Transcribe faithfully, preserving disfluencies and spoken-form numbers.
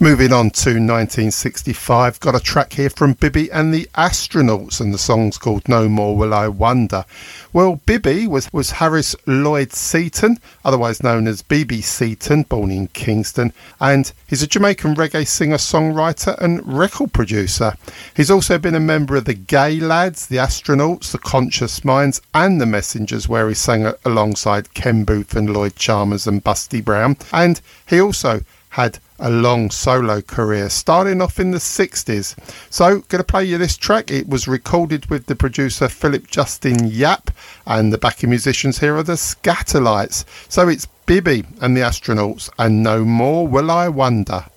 Moving on to nineteen sixty-five, got a track here from Bibby and the Astronauts, and the song's called No More Will I Wonder. Well, Bibby was, was Harris Lloyd Seaton, otherwise known as B B Seaton, born in Kingston, and he's a Jamaican reggae singer-songwriter and record producer. He's also been a member of the Gay Lads, the Astronauts, the Conscious Minds and the Messengers, where he sang alongside Ken Booth and Lloyd Chalmers and Busty Brown, and he also had a long solo career starting off in the sixties. So going to play you this track. It was recorded with the producer Philip Justin Yap, and the backing musicians here are the Scatterlights. So it's Bibby and the Astronauts and No More Will I Wonder.